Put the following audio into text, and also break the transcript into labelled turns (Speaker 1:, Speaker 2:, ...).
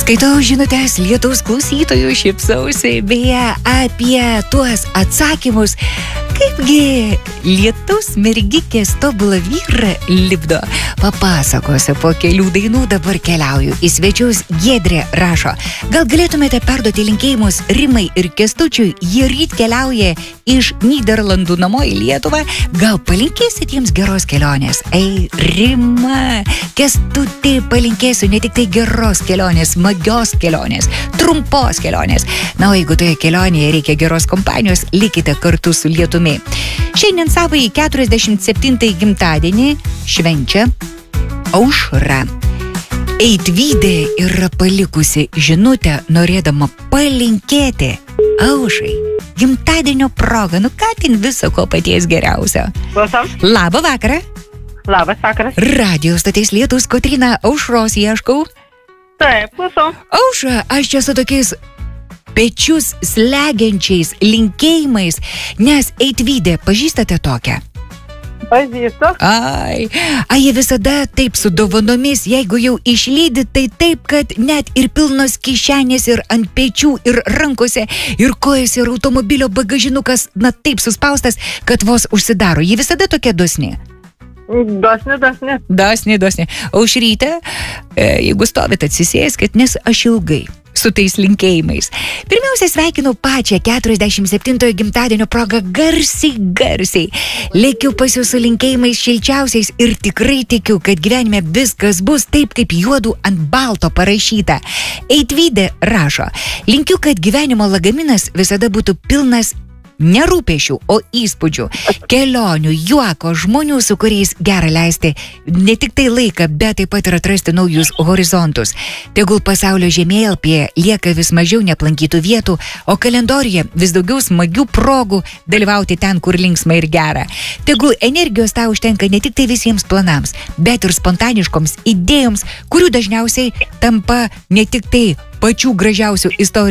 Speaker 1: Skaitau žinutės lietaus klausytojų, šypsausi, beje, apie tuos atsakymus, kaipgi lietaus mergikės tobulą vyrą lipdo. Papasakosiu po kelių dainų, dabar keliauju į svečius. Giedrė rašo, gal galėtumėte perduoti linkėjimus Rimai ir Kęstučiui, jie ryt keliauja iš Nyderlandų namo į Lietuvą, gal palinkėsit jiems geros kelionės? Ei, Rima, Kęstutį, palinkėsiu ne tik tai geros kelionės, smagios kelionės, trumpos kelionės. Na, o jeigu toje kelionėje reikia geros kompanijos, likite kartu su lietumi. Šiandien savai 47 gimtadienį švenčia Aušra. Eitvydė yra palikusi žinutę, norėdama palinkėti Aušrai gimtadienio proga. Nu, ką ten viso ko paties geriausio.
Speaker 2: Klausom.
Speaker 1: Labą vakarą.
Speaker 2: Labas vakaras.
Speaker 1: Radio stoties Lietus, Kotryna, Aušros ieškau.
Speaker 2: Taip, klausom.
Speaker 1: Aušra, aš čia su tokiais pečius slegiančiais linkėjimais, nes Eitvydė, pažįstate tokią?
Speaker 2: Pažįstu.
Speaker 1: Ai, jie visada taip su dovanomis, jeigu jau išlydi, tai taip, kad net ir pilnos kišenės ir ant pečių ir rankose ir kojas ir automobilio bagažinukas, na taip suspaustas, kad vos užsidaro. Ji visada tokia dosni. Dosni. Aušryte, jeigu stovit, atsisėskit, nes aš ilgai su tais linkėjimais. Pirmiausia, sveikinu pačią 47 gimtadienio progą garsiai. Lėkiu pas jūsų linkėjimais šilčiausiais ir tikrai tikiu, kad gyvenime viskas bus taip, kaip juodu ant balto parašyta. Eitvydė rašo, linkiu, kad gyvenimo lagaminas visada būtų pilnas ne rūpešių, o įspūdžių, kelionių, juoko, žmonių, su kuriais gera leisti ne tik tai laiką, bet taip pat ir atrasti naujus horizontus. Tegul pasaulio žemėlapyje lieka vis mažiau neaplankytų vietų, o kalendoriuje vis daugiau smagių progų dalyvauti ten, kur linksma ir gera. Tegul energijos tau užtenka ne tik tai visiems planams, bet ir spontaniškoms idėjoms, kurių dažniausiai tampa ne tik tai pačių gražiausių istorijų